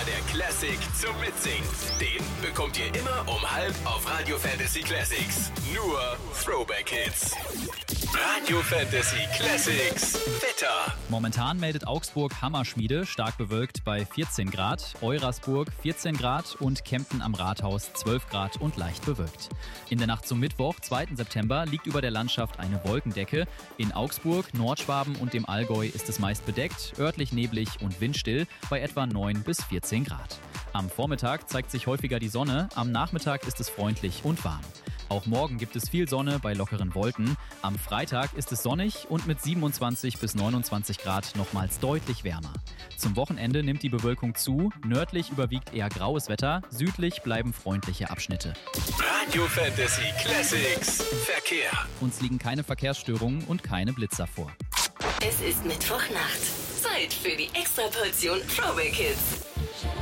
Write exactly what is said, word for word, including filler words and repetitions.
der Classic zum Mitsingen. Den bekommt ihr immer um halb auf Radio Fantasy Classics. Nur Throwback Hits. Radio Fantasy Classics Wetter. Momentan meldet Augsburg Hammerschmiede, stark bewölkt bei vierzehn Grad, Eurasburg vierzehn Grad und Kempten am Rathaus zwölf Grad und leicht bewölkt. In der Nacht zum Mittwoch, zweiten September, liegt über der Landschaft eine Wolkendecke. In Augsburg, Nordschwaben und dem Allgäu ist es meist bedeckt, örtlich neblig und windstill bei etwa neun bis vierzehn Grad. Am Vormittag zeigt sich häufiger die Sonne, am Nachmittag ist es freundlich und warm. Auch morgen gibt es viel Sonne bei lockeren Wolken. Am Freitag ist es sonnig und mit siebenundzwanzig bis neunundzwanzig Grad nochmals deutlich wärmer. Zum Wochenende nimmt die Bewölkung zu, nördlich überwiegt eher graues Wetter, südlich bleiben freundliche Abschnitte. Radio Fantasy Classics Verkehr. Uns liegen keine Verkehrsstörungen und keine Blitzer vor. Es ist Mittwochnacht. Zeit für die Extraportion Throwback Hits.